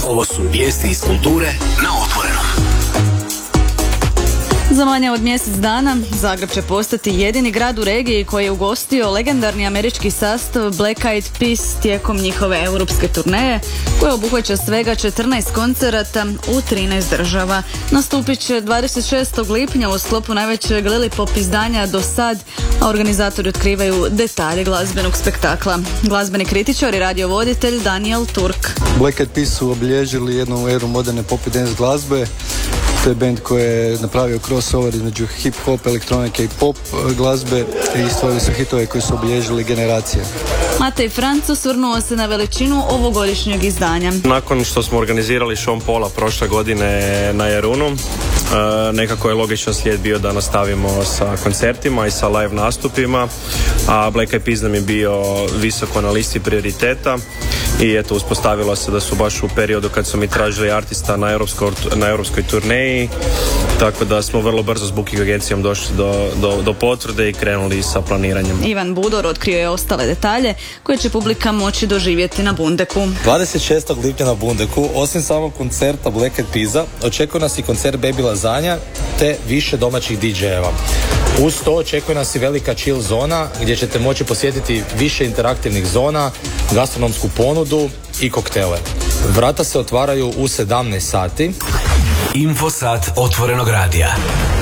Ovo su vijesti iz kulture na Otvorenom. Za manje od mjesec dana Zagreb će postati jedini grad u regiji koji je ugostio legendarni američki sastav Black Eyed Peas tijekom njihove europske turneje, koja obuhvaća svega 14 koncerata u 13 država. Nastupit će 26. lipnja u sklopu najvećeg Lillipop izdanja do sad, a organizatori otkrivaju detalje glazbenog spektakla. Glazbeni kritičar i radiovoditelj Daniel Turk. Black Eyed Peas su obilježili jednu eru moderne pop i dance glazbe. To je band koji je napravio crossover između hip-hop, elektronike i pop glazbe i stvorili su hitove koji su obilježili generacije. Matej Franc osvrnuo se na veličinu ovogodišnjeg izdanja. Nakon što smo organizirali Sean Paula prošle godine na Jarunu, nekako je logičan slijed bio da nastavimo sa koncertima i sa live nastupima, a Black Eyed Peas nam je bio visoko na listi prioriteta i eto, uspostavilo se da su baš u periodu kad su mi tražili artista na europskoj turneji, tako da smo vrlo brzo s booking agencijom došli do potvrde i krenuli sa planiranjem. Ivan Budor otkrio je ostale detalje koje će publika moći doživjeti na Bundeku. 26. lipnja na Bundeku, osim samog koncerta Black Eyed Peasa, očekuje nas i koncert Baby Lazanja te više domaćih DJ-eva. Uz to očekuje nas i velika chill zona gdje ćete moći posjetiti više interaktivnih zona, gastronomsku ponudu i koktele. Vrata se otvaraju u 17 sati. Infosat Otvorenog radija.